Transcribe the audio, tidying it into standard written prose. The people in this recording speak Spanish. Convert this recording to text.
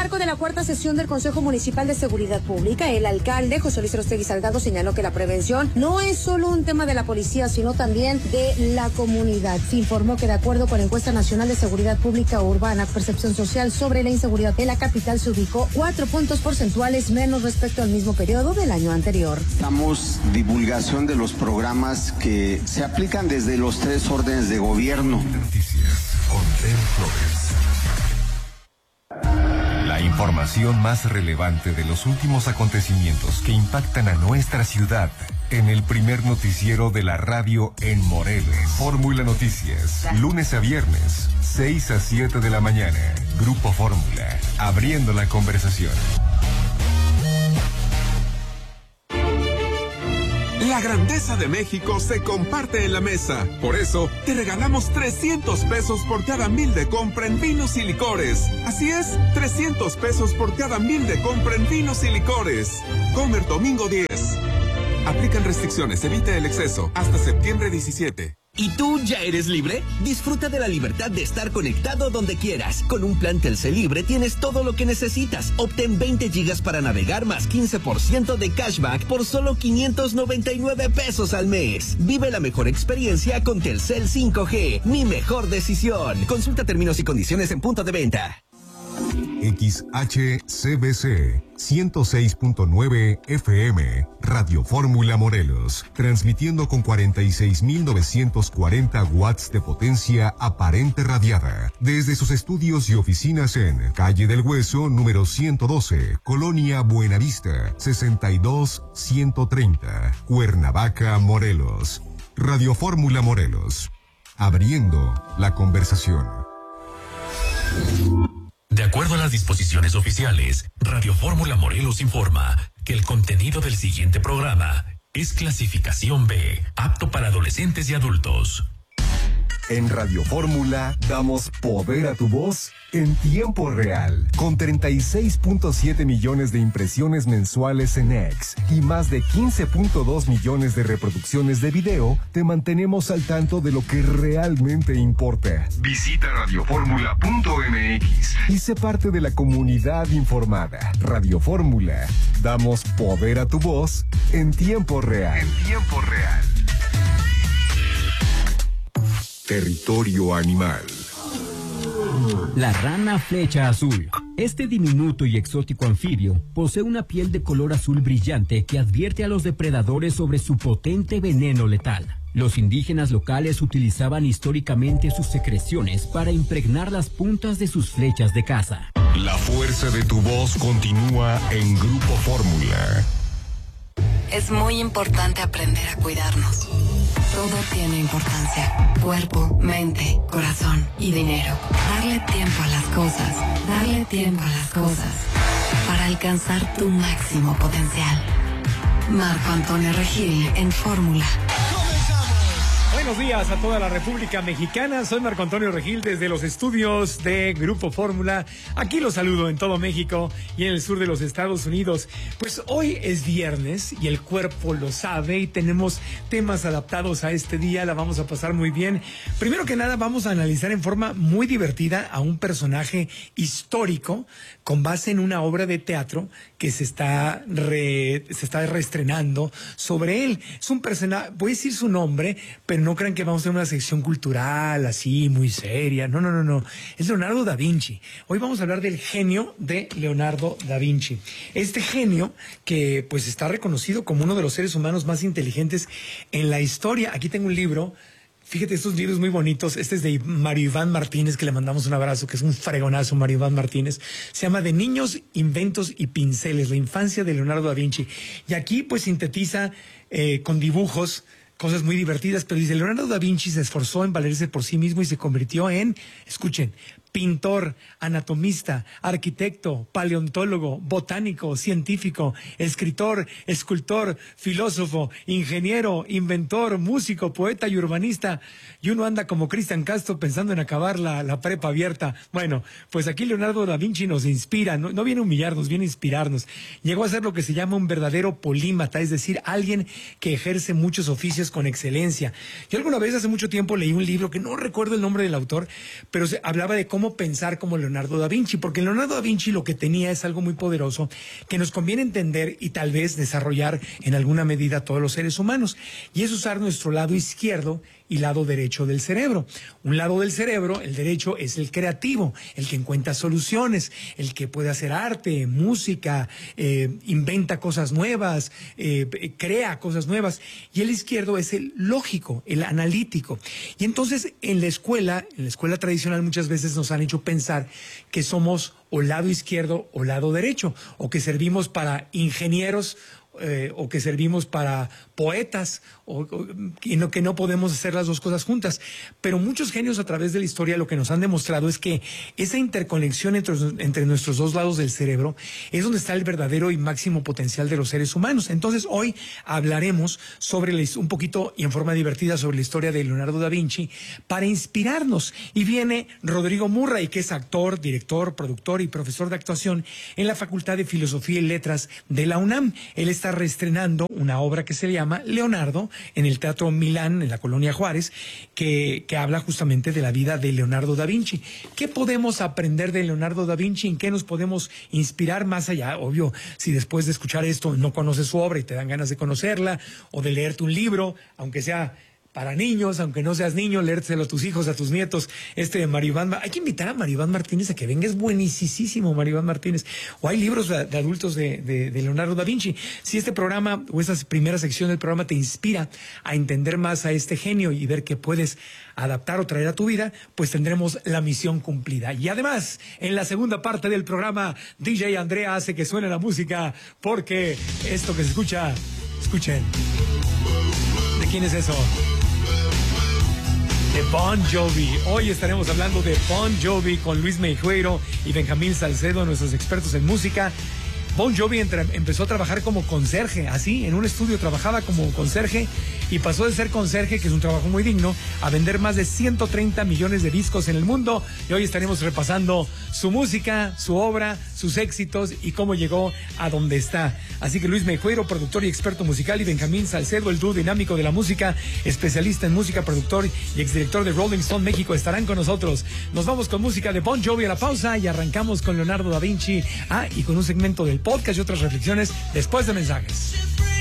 marco de la cuarta sesión del Consejo Municipal de Seguridad Pública, el alcalde José Luis Aróstegui Salgado señaló que la prevención no es solo un tema de la policía, sino también de la comunidad. Se informó que de acuerdo con la encuesta nacional de seguridad pública urbana, percepción social sobre la inseguridad en la capital se ubicó 4 puntos porcentuales menos respecto al mismo periodo del año anterior. Damos divulgación de los programas que se aplican desde los 3 órdenes de gobierno. Noticias con Ben Flores. La información más relevante de los últimos acontecimientos que impactan a nuestra ciudad en el primer noticiero de la radio en Morelos. Fórmula Noticias, lunes a viernes, 6 a 7 de la mañana. Grupo Fórmula, abriendo la conversación. La grandeza de México se comparte en la mesa. Por eso, te regalamos 300 pesos por cada 1,000 de compra en vinos y licores. Así es, 300 pesos por cada 1,000 de compra en vinos y licores. Comer domingo 10. Aplican restricciones, evita el exceso. Hasta septiembre 17. ¿Y tú ya eres libre? Disfruta de la libertad de estar conectado donde quieras. Con un plan Telcel Libre tienes todo lo que necesitas. Obtén 20 gigas para navegar más 15% de cashback por solo 599 pesos al mes. Vive la mejor experiencia con Telcel 5G. Mi mejor decisión. Consulta términos y condiciones en punto de venta. XHCBC 106.9 FM, Radio Fórmula Morelos, transmitiendo con 46.940 watts de potencia aparente radiada, desde sus estudios y oficinas en Calle del Hueso, número 112, Colonia Buenavista, 62130, Cuernavaca, Morelos. Radio Fórmula Morelos, abriendo la conversación. De acuerdo a las disposiciones oficiales, Radio Fórmula Morelos informa que el contenido del siguiente programa es clasificación B, apto para adolescentes y adultos. En Radio Fórmula damos poder a tu voz en tiempo real. Con 36.7 millones de impresiones mensuales en X y más de 15.2 millones de reproducciones de video, te mantenemos al tanto de lo que realmente importa. Visita radioformula.mx y sé parte de la comunidad informada. Radio Fórmula, damos poder a tu voz en tiempo real. En tiempo real. Territorio animal. La rana flecha azul. Este diminuto y exótico anfibio posee una piel de color azul brillante que advierte a los depredadores sobre su potente veneno letal. Los indígenas locales utilizaban históricamente sus secreciones para impregnar las puntas de sus flechas de caza. La fuerza de tu voz continúa en Grupo Fórmula. Es muy importante aprender a cuidarnos. Todo tiene importancia. Cuerpo, mente, corazón y dinero. Darle tiempo a las cosas. Darle tiempo a las cosas. Para alcanzar tu máximo potencial. Marco Antonio Regil en Fórmula. Buenos días a toda la República Mexicana. Soy Marco Antonio Regil desde los estudios de Grupo Fórmula. Aquí los saludo en todo México y en el sur de los Estados Unidos. Pues hoy es viernes y el cuerpo lo sabe y tenemos temas adaptados a este día. La vamos a pasar muy bien. Primero que nada vamos a analizar en forma muy divertida a un personaje histórico con base en una obra de teatro que se está reestrenando sobre él. Es un personaje, voy a decir su nombre, pero no crean que vamos a tener una sección cultural así, muy seria. No. Es Leonardo da Vinci. Hoy vamos a hablar del genio de Leonardo da Vinci. Este genio que pues está reconocido como uno de los seres humanos más inteligentes en la historia. Aquí tengo un libro. Fíjate, estos libros muy bonitos. Este es de Mario Iván Martínez, que le mandamos un abrazo, que es un fregonazo, Mario Iván Martínez. Se llama De niños, inventos y pinceles, la infancia de Leonardo da Vinci. Y aquí pues sintetiza con dibujos cosas muy divertidas, pero dice, Leonardo da Vinci se esforzó en valerse por sí mismo y se convirtió en, escuchen, pintor, anatomista, arquitecto, paleontólogo, botánico, científico, escritor, escultor, filósofo, ingeniero, inventor, músico, poeta y urbanista. Y uno anda como Cristian Castro pensando en acabar la prepa abierta. Bueno, pues aquí Leonardo da Vinci nos inspira, no viene a humillarnos, viene a inspirarnos. Llegó a ser lo que se llama un verdadero polímata, es decir, alguien que ejerce muchos oficios con excelencia. Yo alguna vez hace mucho tiempo leí un libro que no recuerdo el nombre del autor, pero hablaba de cómo cómo pensar como Leonardo da Vinci, porque Leonardo da Vinci lo que tenía es algo muy poderoso que nos conviene entender y tal vez desarrollar en alguna medida a todos los seres humanos, y es usar nuestro lado izquierdo y lado derecho del cerebro. Un lado del cerebro, el derecho, es el creativo, el que encuentra soluciones, el que puede hacer arte, música, inventa cosas nuevas, crea cosas nuevas. Y el izquierdo es el lógico, el analítico. Y entonces en la escuela tradicional muchas veces nos han hecho pensar que somos o lado izquierdo o lado derecho, o que servimos para ingenieros, o que servimos para poetas, y que no podemos hacer las dos cosas juntas. Pero muchos genios a través de la historia lo que nos han demostrado es que esa interconexión entre nuestros dos lados del cerebro es donde está el verdadero y máximo potencial de los seres humanos. Entonces hoy hablaremos sobre un poquito y en forma divertida sobre la historia de Leonardo da Vinci para inspirarnos. Y viene Rodrigo Murray, que es actor, director, productor y profesor de actuación en la Facultad de Filosofía y Letras de la UNAM. Él está reestrenando una obra que se llama Leonardo en el Teatro Milán, en la Colonia Juárez, que habla justamente de la vida de Leonardo da Vinci. ¿Qué podemos aprender de Leonardo da Vinci? ¿En qué nos podemos inspirar más allá? Obvio, si después de escuchar esto no conoces su obra y te dan ganas de conocerla, o de leerte un libro, aunque sea para niños, aunque no seas niño, leérselo a tus hijos, a tus nietos, de Maribán. Hay que invitar a Maribán Martínez a que venga, es buenísimo Maribán Martínez. O hay libros de adultos de Leonardo da Vinci. Si este programa o esta primera sección del programa te inspira a entender más a este genio y ver qué puedes adaptar o traer a tu vida, pues tendremos la misión cumplida. Y además, en la segunda parte del programa, DJ Andrea hace que suene la música, porque esto que se escucha, escuchen. ¿De quién es eso? De Bon Jovi. Hoy estaremos hablando de Bon Jovi con Luis Meijueiro y Benjamín Salcedo, nuestros expertos en música. Bon Jovi empezó a trabajar como conserje, así, en un estudio trabajaba como conserje, y pasó de ser conserje, que es un trabajo muy digno, a vender más de 130 millones de discos en el mundo. Y hoy estaremos repasando su música, su obra, sus éxitos y cómo llegó a donde está. Así que Luis Meijueiro, productor y experto musical, y Benjamín Salcedo, el dúo dinámico de la música, especialista en música, productor y exdirector de Rolling Stone México, estarán con nosotros. Nos vamos con música de Bon Jovi a la pausa y arrancamos con Leonardo da Vinci. Y con un segmento del podcast y otras reflexiones después de mensajes.